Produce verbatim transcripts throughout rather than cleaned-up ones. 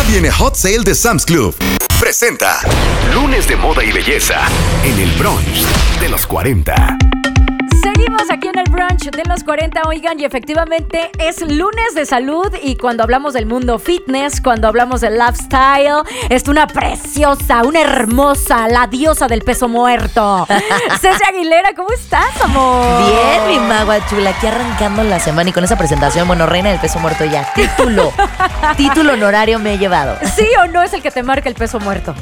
viene Hot Sale de Sam's Club. Presenta Lunes de Moda y Belleza en el brunch de los cuarenta. Seguimos aquí en el brunch de los cuarenta, oigan, y efectivamente es lunes de salud y cuando hablamos del mundo fitness, cuando hablamos del lifestyle, es una preciosa, una hermosa, la diosa del peso muerto. Ceci Aguilera, ¿cómo estás, amor? Bien, mi magua chula, aquí arrancando la semana y con esa presentación, bueno, reina del peso muerto ya, título, título honorario me he llevado. ¿Sí o no es el que te marca el peso muerto?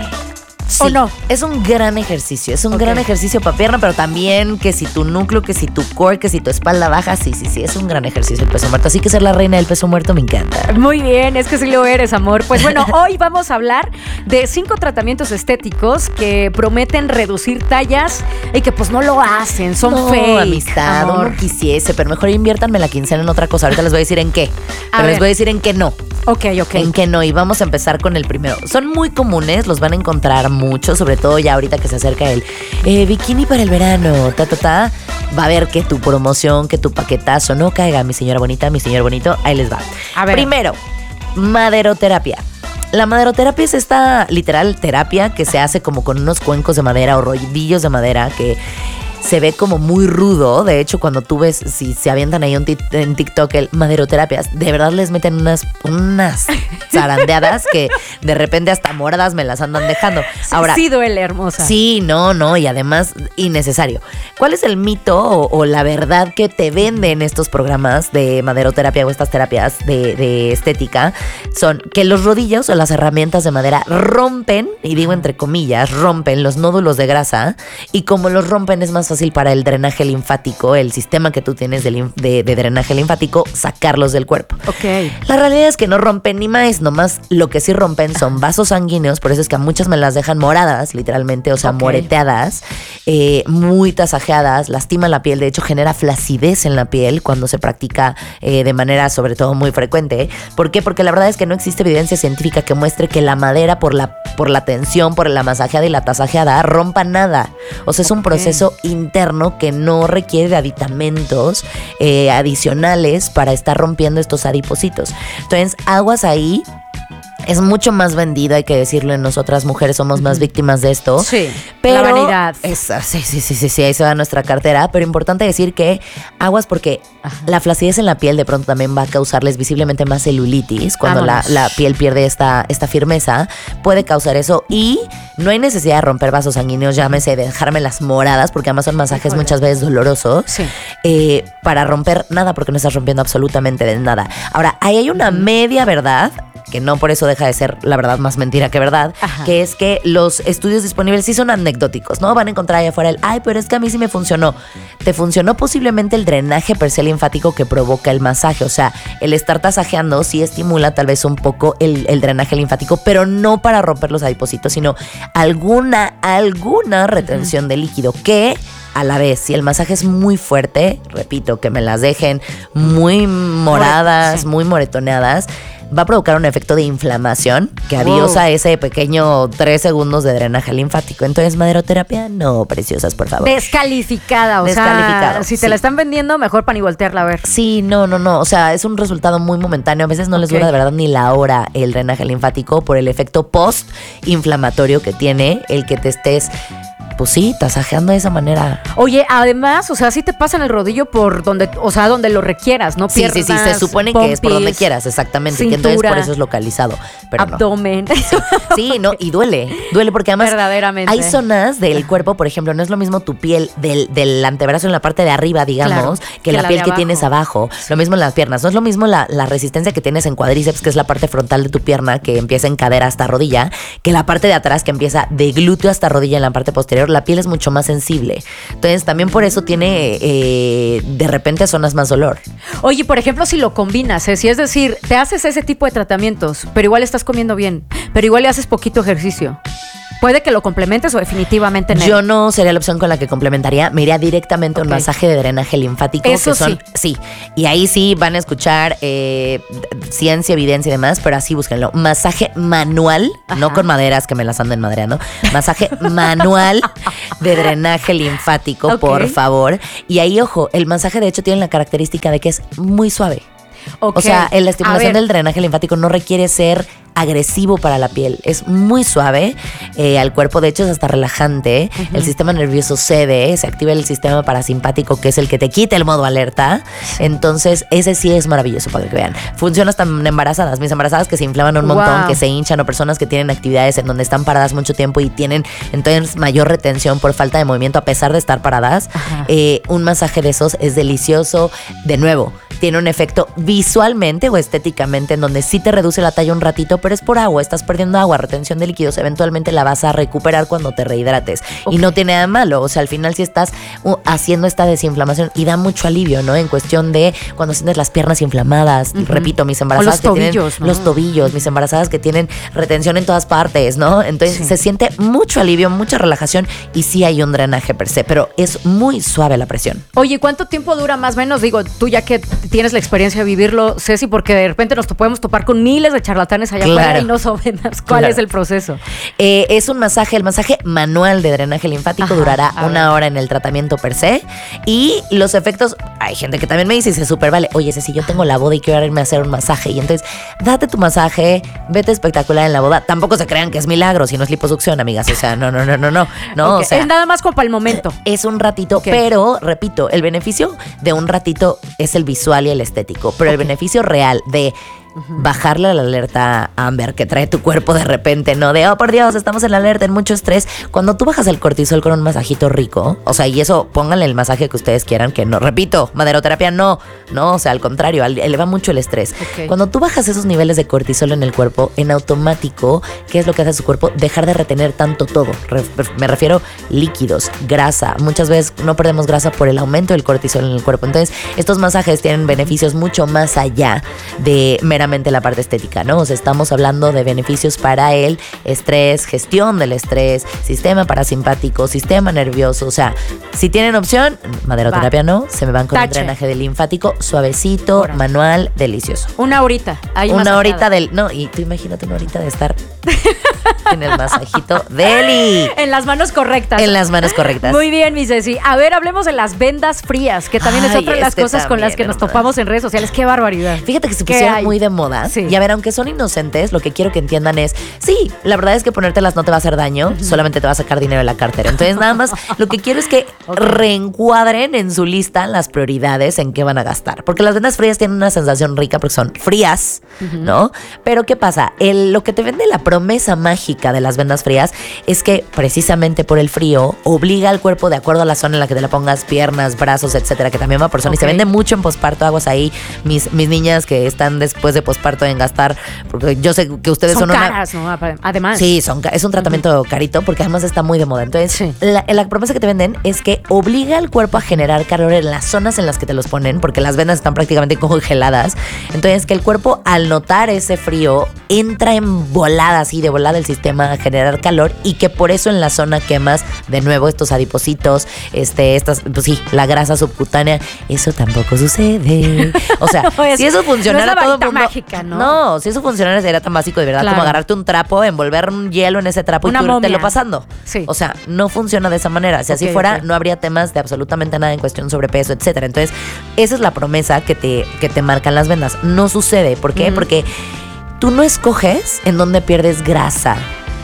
Sí, ¿o no? Es un gran ejercicio, es un Okay. gran ejercicio para pierna, pero también que si tu núcleo, que si tu core, que si tu espalda baja, sí, sí, sí, es un gran ejercicio el peso muerto. Así que ser la reina del peso muerto me encanta. Muy bien, es que sí lo eres, amor. Pues bueno, hoy vamos a hablar de cinco tratamientos estéticos que prometen reducir tallas y que pues no lo hacen, son no, fake, amistad, amor. uno quisiese, pero mejor inviértanme la quincena en otra cosa. Ahorita les voy a decir en qué, A pero ver. les voy a decir en qué no. Ok, ok. En que no, y vamos a empezar con el primero. Son muy comunes, los van a encontrar mucho, sobre todo ya ahorita que se acerca el eh, bikini para el verano, ta, ta, ta. Va a ver que tu promoción, que tu paquetazo no caiga, mi señora bonita, mi señor bonito, ahí les va. A ver. Primero, maderoterapia. La maderoterapia es esta literal terapia que se hace como con unos cuencos de madera o rodillos de madera que se ve como muy rudo. De hecho, cuando tú ves, si se avientan ahí en TikTok el maderoterapias, de verdad les meten unas, unas zarandeadas que de repente hasta moradas me las andan dejando. Ahora, sí duele, hermosa. Sí, no, no, y además innecesario. ¿Cuál es el mito o, o la verdad que te venden estos programas de maderoterapia o estas terapias de, de estética? Son que los rodillos o las herramientas de madera rompen, y digo entre comillas, rompen los nódulos de grasa, y como los rompen es más fácil para el drenaje linfático, el sistema que tú tienes de, linf- de, de drenaje linfático, sacarlos del cuerpo. Ok. La realidad es que no rompen ni más, nomás lo que sí rompen son vasos sanguíneos, por eso es que a muchas me las dejan moradas, literalmente, o sea, Ok. moreteadas, eh, muy tasajeadas, lastima la piel, de hecho genera flacidez en la piel cuando se practica eh, de manera sobre todo muy frecuente. ¿Por qué? Porque la verdad es que no existe evidencia científica que muestre que la madera por la, por la tensión, por la masajeada y la tasajeada rompa nada. O sea, es un Ok. proceso interno que no requiere de aditamentos eh, adicionales para estar rompiendo estos adipocitos. Entonces, aguas ahí. Es mucho más vendido, hay que decirlo, en nosotras mujeres somos más víctimas de esto. Sí, pero la vanidad. Esa, sí, sí, sí, sí, sí, ahí se va nuestra cartera. Pero importante decir que aguas porque Ajá. la flacidez en la piel de pronto también va a causarles visiblemente más celulitis. Cuando la, Vámonos. la piel pierde esta, esta firmeza, puede causar eso. Y no hay necesidad de romper vasos sanguíneos, llámese, de dejarme las moradas, porque además son masajes Híjole. muchas veces dolorosos. Sí. Eh, para romper nada, porque no estás rompiendo absolutamente de nada. Ahora, ahí hay una media verdad, que no por eso deja de ser la verdad más mentira que verdad, Ajá. que es que los estudios disponibles sí son anecdóticos, ¿no? Van a encontrar allá afuera el, ay, pero es que a mí sí me funcionó. Te funcionó posiblemente el drenaje per se linfático que provoca el masaje, o sea, el estar tasajeando sí estimula tal vez un poco el, el drenaje linfático, pero no para romper los adipocitos, sino alguna, alguna retención de líquido que... A la vez, si el masaje es muy fuerte, repito, que me las dejen muy moradas, Sí. muy moretoneadas, va a provocar un efecto de inflamación que adiós Wow. a ese pequeño tres segundos de drenaje linfático. Entonces, maderoterapia, no, preciosas, por favor. Descalificada, o Descalificado, sea, si te sí. la están vendiendo, mejor para ni voltearla a ver. Sí, no, no, no. O sea, es un resultado muy momentáneo. A veces no les Ok. dura de verdad ni la hora el drenaje linfático por el efecto post-inflamatorio que tiene el que te estés, pues sí, tasajeando de esa manera. Oye, además, o sea, sí te pasan el rodillo por donde, o sea, donde lo requieras, ¿no? Sí, sí, sí, se Piernas, supone que es por donde pompis, quieras, exactamente. Y que entonces cintura, por eso es localizado. Pero no. abdomen. Sí, no, y duele. Duele porque además Verdaderamente. hay zonas del cuerpo, por ejemplo, no es lo mismo tu piel del, del antebrazo en la parte de arriba, digamos, Claro, que, que la la piel de que abajo. tienes abajo. Lo mismo en las piernas. No es lo mismo la, la resistencia que tienes en cuádriceps, que es la parte frontal de tu pierna, que empieza en cadera hasta rodilla, que la parte de atrás, que empieza de glúteo hasta rodilla en la parte posterior. La piel es mucho más sensible. Entonces, también por eso tiene eh, de repente zonas más dolor. Oye, por ejemplo, si lo combinas, ¿eh? Si es decir, te haces ese tipo de tratamientos, pero igual estás comiendo bien, pero igual le haces poquito ejercicio. Puede que lo complementes o definitivamente no. Yo no sería la opción con la que complementaría. Me iría directamente a un Ok. masaje de drenaje linfático. Eso que son, sí. Y ahí sí van a escuchar eh, ciencia, evidencia y demás, pero así búsquenlo. Masaje manual, Ajá. no con maderas que me las anden madreando. Masaje manual de drenaje linfático, Ok. por favor. Y ahí, ojo, el masaje de hecho tiene la característica de que es muy suave. Ok. O sea, en la A estimulación ver, del drenaje linfático no requiere ser agresivo para la piel. Es muy suave eh, al cuerpo, de hecho es hasta relajante. Uh-huh. El sistema nervioso cede, se activa el sistema parasimpático, que es el que te quita el modo alerta. Sí. Entonces, ese sí es maravilloso para que vean. Funciona hasta en embarazadas. Mis embarazadas que se inflaman un montón, wow. que se hinchan, o personas que tienen actividades en donde están paradas mucho tiempo y tienen entonces mayor retención por falta de movimiento a pesar de estar paradas. Eh, un masaje de esos es delicioso. De nuevo, tiene un efecto visualmente o estéticamente en donde sí te reduce la talla un ratito, pero es por agua, estás perdiendo agua, retención de líquidos, eventualmente la vas a recuperar cuando te rehidrates. Okay. Y no tiene nada malo, o sea, al final sí estás uh, haciendo esta desinflamación y da mucho alivio, ¿no? En cuestión de cuando sientes las piernas inflamadas, uh-huh. repito, mis embarazadas o los que tobillos, tienen ¿no? los tobillos, mis embarazadas que tienen retención en todas partes, ¿no? Entonces sí. se siente mucho alivio, mucha relajación y sí hay un drenaje per se, pero es muy suave la presión. Oye, ¿cuánto tiempo dura más o menos? Digo, tú ya que tienes la experiencia de vivirlo, Ceci, porque de repente nos podemos topar con miles de charlatanes allá claro. afuera y no sabemos cuál claro. es el proceso. Eh, es un masaje, el masaje manual de drenaje linfático. Ajá, durará una ver. hora en el tratamiento per se y los efectos, hay gente que también me dice y se súper vale, oye Ceci, yo tengo la boda y quiero irme a hacer un masaje y entonces date tu masaje, vete espectacular en la boda. Tampoco se crean que es milagro, si no es liposucción, amigas, o sea, no, no, no, no, no, no okay. o sea, es nada más como para el momento. Es un ratito, okay. pero repito, el beneficio de un ratito es el visual y el estético, pero okay. el beneficio real de Uh-huh. bajarle a la alerta Amber que trae tu cuerpo de repente, ¿no? De, oh, por Dios, estamos en la alerta, en mucho estrés. Cuando tú bajas el cortisol con un masajito rico, o sea, y eso, pónganle el masaje que ustedes quieran, que no, repito, maderoterapia no, no, o sea, al contrario, eleva mucho el estrés. Okay. Cuando tú bajas esos niveles de cortisol en el cuerpo, en automático, ¿qué es lo que hace su cuerpo? Dejar de retener tanto todo. Re- me refiero líquidos, grasa. Muchas veces no perdemos grasa por el aumento del cortisol en el cuerpo. Entonces, estos masajes tienen beneficios mucho más allá de meramente la parte estética, ¿no? O sea, estamos hablando de beneficios para el estrés, gestión del estrés, sistema parasimpático, sistema nervioso. O sea, si tienen opción, maderoterapia Va. no, se me van con Tache. un drenaje de linfático suavecito, Hora. manual, delicioso. Una horita. Ahí una horita del... No, y tú imagínate una horita de estar en el masajito deli. En las manos correctas. En las manos correctas. Muy bien, mi Ceci. A ver, hablemos de las vendas frías, que también Ay, es otra de las este cosas también, con las que nos hermana. topamos en redes sociales. Qué barbaridad. Fíjate que se pusieron muy de moda. Sí. Y a ver, aunque son inocentes, lo que quiero que entiendan es, sí, la verdad es que ponértelas no te va a hacer daño, uh-huh. solamente te va a sacar dinero de la cartera. Entonces, nada más, lo que quiero es que okay. reencuadren en su lista las prioridades en qué van a gastar. Porque las vendas frías tienen una sensación rica porque son frías, uh-huh. ¿no? Pero, ¿qué pasa? El, lo que te vende la promesa mágica de las vendas frías es que, precisamente por el frío, obliga al cuerpo, de acuerdo a la zona en la que te la pongas, piernas, brazos, etcétera, que también va por zona. Okay. Y se vende mucho en posparto, aguas ahí, mis, mis niñas que están después de posparto en gastar, porque yo sé que ustedes son, son caras, una, ¿no? Además. Sí, son, es un tratamiento uh-huh. carito porque además está muy de moda. Entonces, sí. la, la promesa que te venden es que obliga al cuerpo a generar calor en las zonas en las que te los ponen, porque las vendas están prácticamente congeladas. Entonces, que el cuerpo, al notar ese frío, entra en volada, así de volada el sistema a generar calor y que por eso en la zona quemas de nuevo estos adipocitos, este, estas, pues sí, la grasa subcutánea. Eso tampoco sucede. O sea, no es, si eso funcionara no todo el mundo. Mágica, ¿no? No, si eso funcionara sería tan básico de verdad claro. como agarrarte un trapo, envolver un hielo en ese trapo Una y tú lo pasando. Sí. O sea, no funciona de esa manera. Si okay, así fuera, okay. no habría temas de absolutamente nada en cuestión sobrepeso, etcétera. Entonces, esa es la promesa que te, que te marcan las vendas. No sucede. ¿Por qué? Mm. Porque tú no escoges en dónde pierdes grasa.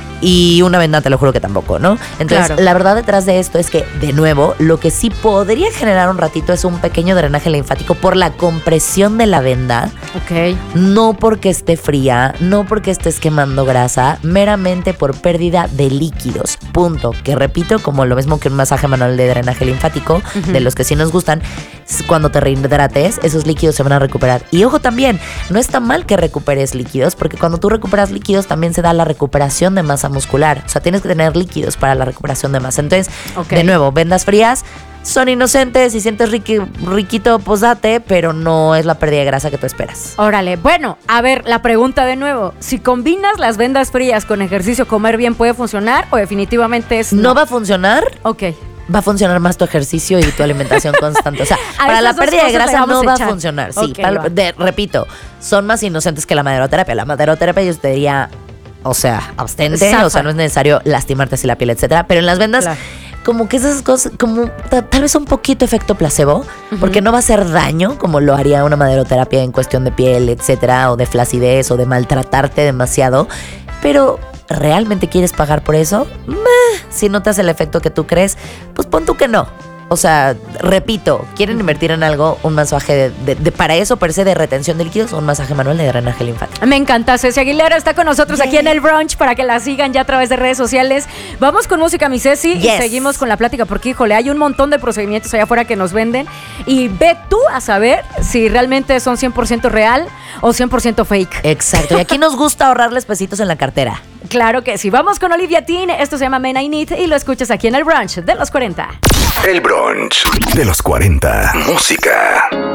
Y una venda, te lo juro que tampoco, ¿no? Entonces, claro. la verdad detrás de esto es que, de nuevo, lo que sí podría generar un ratito es un pequeño drenaje linfático por la compresión de la venda. Ok. No porque esté fría, no porque estés quemando grasa, meramente por pérdida de líquidos. Punto. Que repito, como lo mismo que un masaje manual de drenaje linfático, uh-huh. de los que sí nos gustan, cuando te rehidrates, esos líquidos se van a recuperar. Y ojo también, no está mal que recuperes líquidos, porque cuando tú recuperas líquidos también se da la recuperación de masa muscular. O sea, tienes que tener líquidos para la recuperación de masa. Entonces, okay. de nuevo, vendas frías son inocentes. Si sientes riqui, riquito, pues date, pero no es la pérdida de grasa que tú esperas. Órale. Bueno, a ver, la pregunta de nuevo. Si combinas las vendas frías con ejercicio, comer bien, ¿puede funcionar o definitivamente es no? ¿No va a funcionar? Ok. Va a funcionar más tu ejercicio y tu alimentación constante. O sea, para la pérdida de grasa no va a funcionar. Sí, okay, para, de, repito, son más inocentes que la maderoterapia. La maderoterapia yo te diría, o sea, abstente, Zafa. O sea, no es necesario lastimarte así la piel, etcétera. Pero en las vendas, claro. como que esas cosas, como ta- tal vez un poquito efecto placebo, uh-huh. porque no va a hacer daño como lo haría una maderoterapia en cuestión de piel, etcétera, o de flacidez, o de maltratarte demasiado, pero ¿realmente quieres pagar por eso? Meh, si no te hace el efecto que tú crees, pues pon tú que no. O sea, repito, ¿quieren invertir en algo? Un masaje de, de, de para eso, per se, de retención de líquidos, o un masaje manual de drenaje linfático. Me encanta. Ceci Aguilera está con nosotros yeah. aquí en el brunch para que la sigan ya a través de redes sociales. Vamos con música, mi Ceci, yes. y seguimos con la plática porque, híjole, hay un montón de procedimientos allá afuera que nos venden y ve tú a saber si realmente son cien por ciento real o cien por ciento fake. Exacto. Y aquí nos gusta ahorrarles pesitos en la cartera. Claro que sí. Vamos con Olivia Dean. Esto se llama Men I Need y lo escuchas aquí en el brunch de los cuarenta. El brunch de los cuarenta. Música.